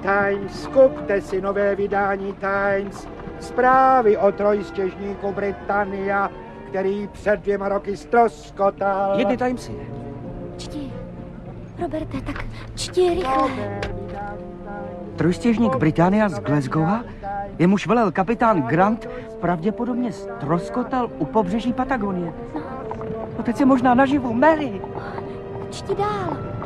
Times, kupte si nové vydání Times. Zprávy o trojstěžníku Britannia, který před 2 roky ztroskotal. Jedny Timesy. Čti. Roberte, tak čti rychle. Trojstěžník Britannia z Glasgowa, jemuž velel kapitán Grant, pravděpodobně ztroskotal u pobřeží Patagonie. No teď je možná naživu. Mary! Čti dál.